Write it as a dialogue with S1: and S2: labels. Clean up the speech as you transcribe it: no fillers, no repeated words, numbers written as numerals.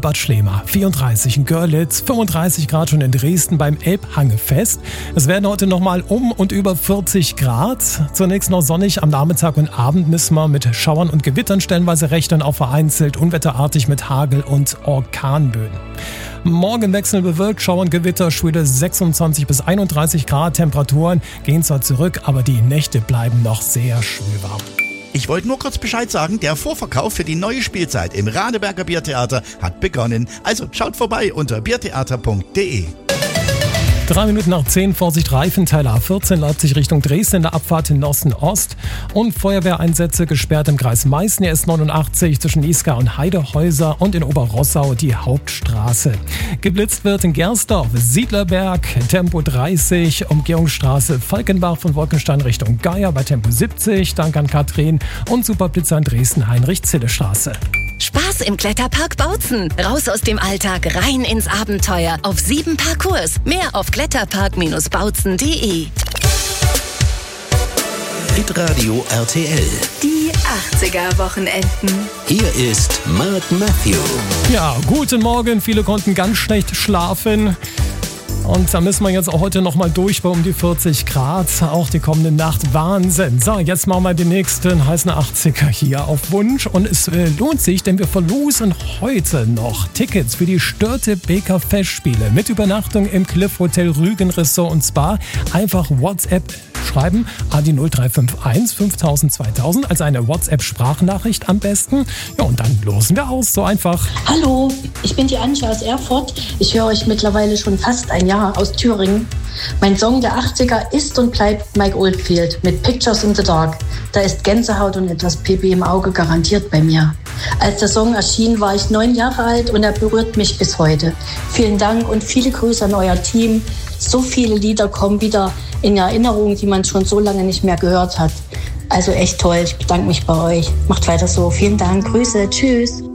S1: Bad Schlema, 34 in Görlitz, 35 Grad schon in Dresden beim Elbhangefest. Es werden heute nochmal um und über 40 Grad. Zunächst noch sonnig, am Nachmittag und Abend müssen wir mit Schauern und Gewittern stellenweise rechnen, auch vereinzelt unwetterartig mit Hagel und Orkanböen. Morgen wechseln bewölkt, Schauer und Gewitter, Schwede 26 bis 31 Grad. Temperaturen gehen zwar zurück, aber die Nächte bleiben noch sehr schwülwarm.
S2: Ich wollte nur kurz Bescheid sagen, der Vorverkauf für die neue Spielzeit im Radeberger Biertheater hat begonnen. Also schaut vorbei unter biertheater.de.
S1: 3 Minuten nach 10, Vorsicht Reifenteiler A14 Leipzig Richtung Dresden in der Abfahrt in Osten-Ost und Feuerwehreinsätze gesperrt im Kreis Meißen, S89 zwischen Isgar und Heidehäuser und in Oberrossau die Hauptstraße. Geblitzt wird in Gersdorf, Siedlerberg, Tempo 30, Umgehungsstraße Falkenbach von Wolkenstein Richtung Geier bei Tempo 70, Dank an Katrin und Superblitzer in Dresden Heinrich-Zille-Straße.
S3: Spaß im Kletterpark Bautzen. Raus aus dem Alltag, rein ins Abenteuer. Auf 7 Parcours. Mehr auf kletterpark-bautzen.de.
S4: Hitradio RTL.
S5: Die 80er-Wochenenden.
S4: Hier ist Mark Matthew.
S1: Ja, guten Morgen. Viele konnten ganz schlecht schlafen. Und da müssen wir jetzt auch heute nochmal durch bei um die 40 Grad. Auch die kommende Nacht Wahnsinn. So, jetzt machen wir den nächsten heißen 80er hier auf Wunsch. Und es lohnt sich, denn wir verlosen heute noch Tickets für die Störtebeker Festspiele mit Übernachtung im Cliff Hotel Rügen Resort und Spa. Einfach WhatsApp schreiben, ADI 0351 5000 2000, also eine WhatsApp-Sprachnachricht am besten. Ja, und dann losen wir aus, so einfach.
S6: Hallo, ich bin die Antje aus Erfurt. Ich höre euch mittlerweile schon fast ein Jahr aus Thüringen. Mein Song der 80er ist und bleibt Mike Oldfield mit Pictures in the Dark. Da ist Gänsehaut und etwas Pipi im Auge garantiert bei mir. Als der Song erschien, war ich 9 Jahre alt und er berührt mich bis heute. Vielen Dank und viele Grüße an euer Team. So viele Lieder kommen wieder in Erinnerung, die man schon so lange nicht mehr gehört hat. Also echt toll, ich bedanke mich bei euch. Macht weiter so. Vielen Dank, Grüße, tschüss.